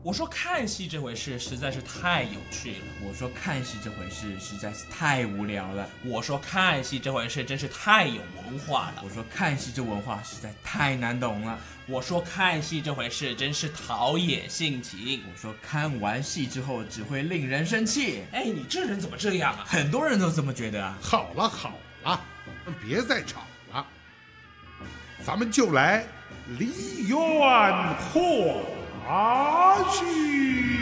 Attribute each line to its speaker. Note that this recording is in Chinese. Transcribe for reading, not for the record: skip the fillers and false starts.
Speaker 1: 我说看戏这回事实在是太有趣了。
Speaker 2: 我说看戏这回事实在是太无聊了。
Speaker 1: 我说看戏这回事真是太有文化了。
Speaker 2: 我说看戏这文化实在太难懂了。
Speaker 1: 我说看戏这回事真是陶冶性情。
Speaker 2: 我说看完戏之后只会令人生气。
Speaker 1: 哎，你这人怎么这样啊？
Speaker 2: 很多人都这么觉得啊。
Speaker 3: 好了，别再吵了，咱们就来梨园话剧。